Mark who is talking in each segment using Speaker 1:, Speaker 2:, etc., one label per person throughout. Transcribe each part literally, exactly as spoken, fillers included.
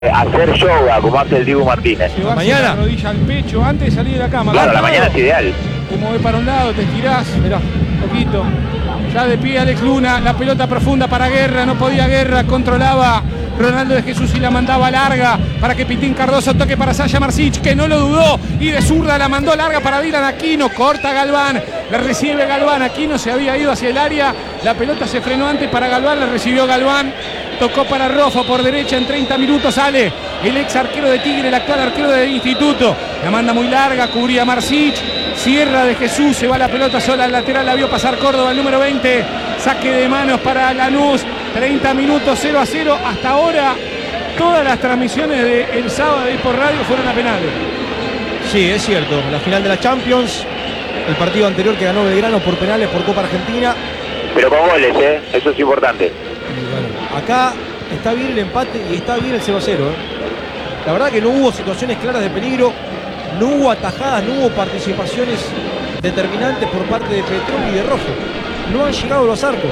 Speaker 1: hacer yoga como hace el Dibu Martínez.
Speaker 2: Llevarse
Speaker 3: mañana.
Speaker 2: la rodilla al pecho antes de salir de la cama.
Speaker 1: Claro, la
Speaker 2: Claro,
Speaker 1: mañana es ideal.
Speaker 2: te movés para un lado, te estirás, mirá, un poquito. Ya de pie Alex Luna, la pelota profunda para Guerra, no podía Guerra, controlaba Ronaldo de Jesús y la mandaba larga para que Pitín Cardoso toque para Sasha Marsic, que no lo dudó, y de zurda la mandó larga para Dylan Aquino, corta Galván, la recibe Galván, Aquino se había ido hacia el área, la pelota se frenó antes para Galván, la recibió Galván, tocó para Rofo por derecha, en treinta minutos sale el ex arquero de Tigre, el actual arquero del Instituto, la manda muy larga, cubría Marsic, cierra de Jesús, se va la pelota sola al lateral, la vio pasar Córdoba, el número veinte, saque de manos para Lanús, treinta minutos, cero a cero, hasta ahora todas las transmisiones del sábado de por radio fueron a penales.
Speaker 3: Sí, es cierto, la final de la Champions, el partido anterior que ganó Belgrano por penales por Copa Argentina.
Speaker 1: Pero con goles, ¿eh? Eso es importante.
Speaker 3: Y bueno, acá está bien el empate y está bien el cero a cero, ¿eh? La verdad que no hubo situaciones claras de peligro, no hubo atajadas, no hubo participaciones determinantes por parte de Petrol y de Rojo. No han llegado los arcos.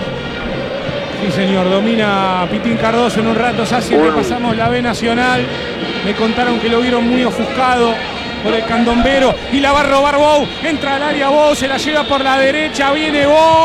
Speaker 2: Sí, señor, domina Pitín Cardoso en un rato, ya siempre pasamos la B Nacional. Me contaron que lo vieron muy ofuscado por el candombero y la va a robar Bou, entra al área Bou, se la lleva por la derecha, viene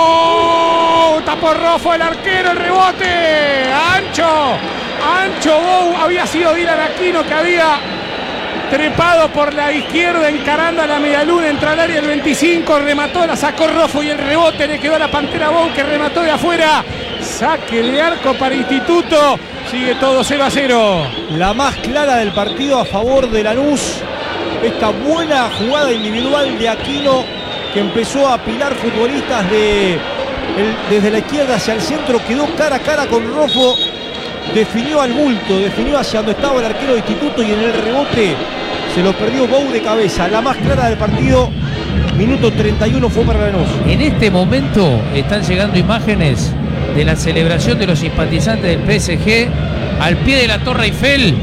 Speaker 2: Bou, tapó Rofo el arquero, el rebote, ancho, ancho Bou, había sido Dylan Aquino que había trepado por la izquierda encarando a la medialuna, entra al área el veinticinco, remató, la sacó Rofo y el rebote le quedó a la Pantera Bou que remató de afuera, saque de arco para Instituto, sigue todo cero a cero.
Speaker 3: La más clara del partido a favor de Lanús, esta buena jugada individual de Aquino que empezó a apilar futbolistas de, el, desde la izquierda hacia el centro, quedó cara a cara con Rofo, definió al bulto, definió hacia donde estaba el arquero de Instituto y en el rebote se lo perdió Bou de cabeza. La más clara del partido, minuto treinta y uno fue para Lanús.
Speaker 4: En este momento están llegando imágenes de la celebración de los simpatizantes del P S G al pie de la Torre Eiffel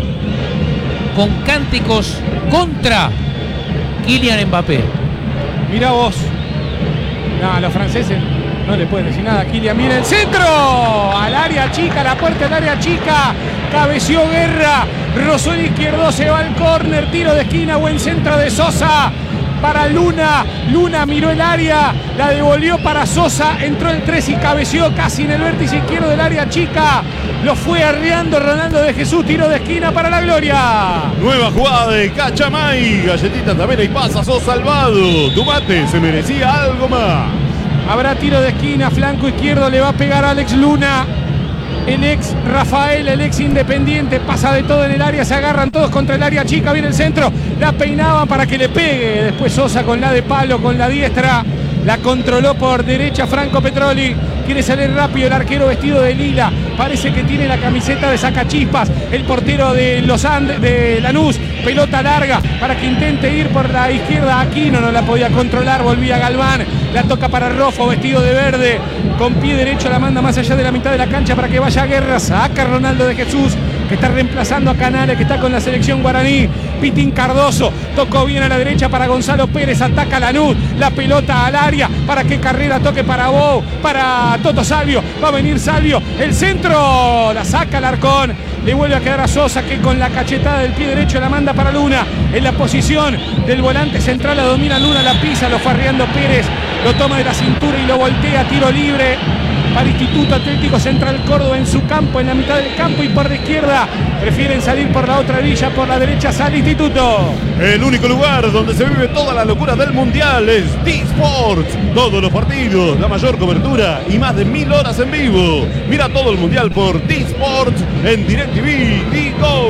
Speaker 4: con cánticos contra Kylian Mbappé.
Speaker 2: Mirá vos. No, los franceses no le pueden decir nada. Kylian, mira el centro. Al área chica, la puerta del área chica. Cabeció Guerra. Rozó el izquierdo, se va al córner. Tiro de esquina, buen centro de Sosa. Para Luna, Luna miró el área, la devolvió para Sosa, entró el tres y cabeció casi en el vértice izquierdo del área chica, lo fue arreando Ronaldo de Jesús, tiro de esquina para la gloria.
Speaker 5: Nueva jugada de Cachamay, galletita también y pasa, sos salvado, tu mate se merecía algo más.
Speaker 2: Habrá tiro de esquina, flanco izquierdo, le va a pegar a Alex Luna. El ex Rafael, el ex Independiente, pasa de todo en el área, se agarran todos contra el área chica, viene el centro, la peinaban para que le pegue, después Sosa con la de palo, con la diestra, la controló por derecha Franco Petroli, quiere salir rápido el arquero vestido de lila, parece que tiene la camiseta de Sacachispas, el portero de Los Andes, de Lanús, pelota larga para que intente ir por la izquierda, Aquino no la podía controlar, volvía Galván, la toca para Rofo, vestido de verde, con pie derecho la manda más allá de la mitad de la cancha para que vaya a Guerra, saca Ronaldo de Jesús, que está reemplazando a Canales, que está con la selección guaraní. Pitín Cardoso tocó bien a la derecha para Gonzalo Pérez, ataca a Lanús, la pelota al área para que Carrera toque para Bou, para Toto Salvio, va a venir Salvio, el centro, la saca Alarcón, le vuelve a quedar a Sosa que con la cachetada del pie derecho la manda para Luna, en la posición del volante central la domina Luna, la pisa, lo farreando Pérez, lo toma de la cintura y lo voltea, tiro libre para Instituto Atlético Central Córdoba en su campo, en la mitad del campo y por la izquierda prefieren salir por la otra villa, por la derecha sale Instituto.
Speaker 5: El único lugar donde se vive toda la locura del mundial es D-Sports. Todos los partidos, la mayor cobertura y más de mil horas en vivo. Mira todo el mundial por D-Sports en DirecTV y Go.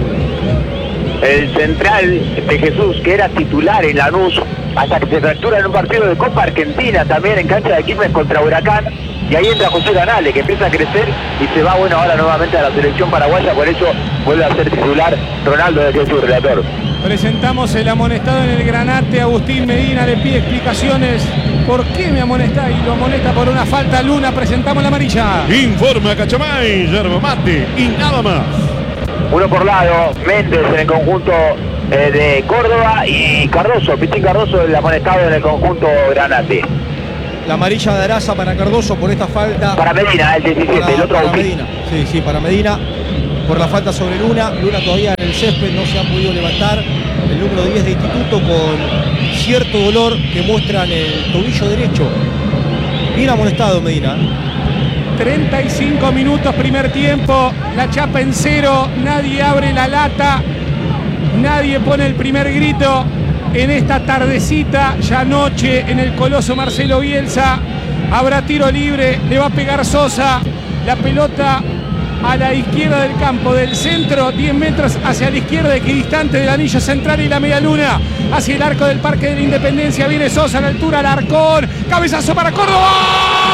Speaker 1: El central de Jesús, que era titular en Lanús, hasta que se fractura en un partido de Copa Argentina, también en cancha de Quilmes contra Huracán. Y ahí entra José Canales, que empieza a crecer y se va, bueno, ahora nuevamente a la selección paraguaya, por eso vuelve a ser titular Ronaldo de Jesús, relator.
Speaker 2: Presentamos el amonestado en el Granate, Agustín Medina le pide explicaciones. ¿Por qué me amonesta? Y lo amonesta por una falta Luna, presentamos la amarilla.
Speaker 5: Informa Cachamay, yerba mate y nada más.
Speaker 1: Uno por lado, Méndez en el conjunto eh, de Córdoba y Cardoso, Pitín Cardoso el amonestado en el conjunto Granate.
Speaker 3: La amarilla de Araza para Cardoso por esta falta.
Speaker 1: Para Medina, el diecisiete,
Speaker 3: para,
Speaker 1: el otro
Speaker 3: para
Speaker 1: Agustín.
Speaker 3: Medina. Sí, sí, para Medina. por la falta sobre Luna. Luna todavía en el césped, no se ha podido levantar. El número diez de Instituto con cierto dolor que muestra en el tobillo derecho. Bien amonestado Medina.
Speaker 2: treinta y cinco minutos primer tiempo, la chapa en cero, nadie abre la lata, nadie pone el primer grito en esta tardecita, ya noche en el Coloso Marcelo Bielsa. Habrá tiro libre, le va a pegar Sosa, la pelota a la izquierda del campo, del centro, diez metros hacia la izquierda, equidistante del anillo central y la media luna, hacia el arco del Parque de la Independencia. Viene Sosa a la altura, Alarcón, cabezazo para Córdoba.